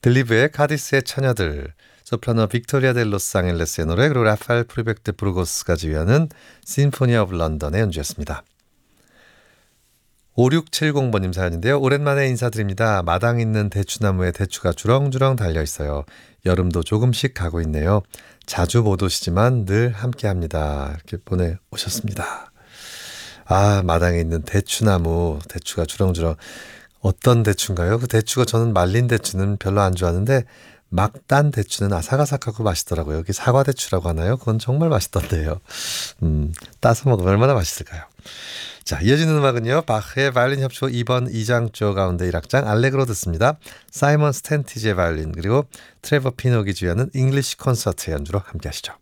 들리브의 카디스의 처녀들, 소프라노 빅토리아 델 로스앙헬레스의 노래, 그리고 라파엘 프리벡 데 부르고스가 지휘하는 심포니 오브 런던의 연주였습니다. 5670번님 사연인데요. 오랜만에 인사드립니다. 마당 있는 대추나무에 대추가 주렁주렁 달려있어요. 여름도 조금씩 가고 있네요. 자주 못 오시지만 늘 함께합니다. 이렇게 보내오셨습니다. 아, 마당에 있는 대추나무, 대추가 주렁주렁. 어떤 대추인가요? 그 대추가 저는 말린 대추는 별로 안 좋아하는데 막 딴 대추는 아삭아삭하고 맛있더라고요. 여기 사과대추라고 하나요? 그건 정말 맛있던데요. 따서 먹으면 얼마나 맛있을까요? 자, 이어지는 음악은요. 바흐의 바이올린 협주곡 2번 2장조 가운데 1악장 알레그로 듣습니다. 사이먼 스탠티지의 바이올린 그리고 트레버 피녹이 주연하는 잉글리시 콘서트 연주로 함께 하시죠.